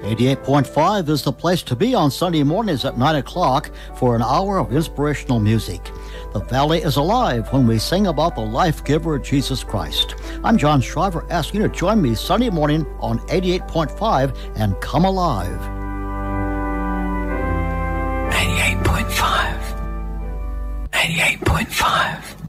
88.5 is the place to be on Sunday mornings at 9 o'clock for an hour of inspirational music. The Valley is alive when we sing about the life giver, Jesus Christ. I'm John Shriver, asking you to join me Sunday morning on 88.5 and come alive. 88.5. 88.5.